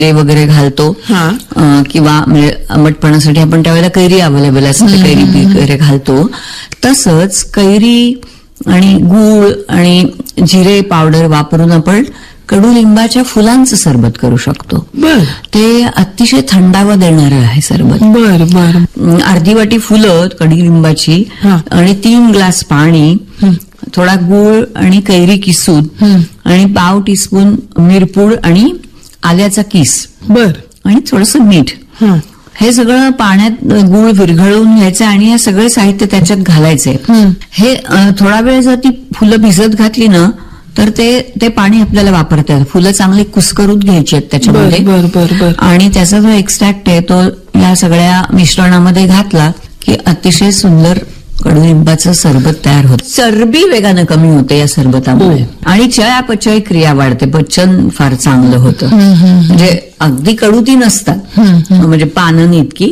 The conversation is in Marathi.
ते वगैरे घालतो किंवा म्हणजे आंबटपणासाठी आपण त्यावेळेला कैरी अवेलेबल असते, कैरी बी वगैरे घालतो. तसंच कैरी आणि गूळ आणि जिरे पावडर वापरून आपण कडुलिंबाच्या फुलांचं सरबत करू शकतो. ते अतिशय थंडावा देणारं आहे सरबत. अर्धी वाटी फुलं कडुलिंबाची आणि 3 ग्लास पाणी, थोडा गूळ आणि कैरी किसून आणि पाव टीस्पून मिरपूड आणि आल्याचा किस आणि थोडंसं मीठ, हे सगळं पाण्यात गूळ विरघळवून घ्यायचं आणि हे सगळे साहित्य त्याच्यात घालायचे. हे थोडा वेळ जर ती फुलं भिजत घातली ना तर ते पाणी आपल्याला वापरता येतं. फुलं चांगली कुस्करून घ्यायची आहेत त्याच्यामध्ये आणि त्याचा जो एक्स्ट्रॅक्ट आहे तो या सगळ्या मिश्रणामध्ये घातला की अतिशय सुंदर कडुलिंबाचं सरबत तयार होतं. चरबी वेगानं कमी होते या सरबतामुळे आणि चयापचय क्रिया वाढते, पचन फार चांगलं होतं. म्हणजे अगदी कडू ती नसतात, म्हणजे पानं इतकी